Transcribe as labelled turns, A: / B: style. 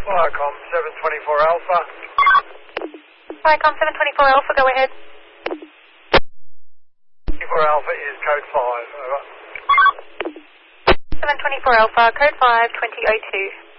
A: Viacom 724 Alpha.
B: Viacom 724 Alpha, go ahead.
A: 24 Alpha is code 5, over.
B: 724 Alpha, code 5, 2002.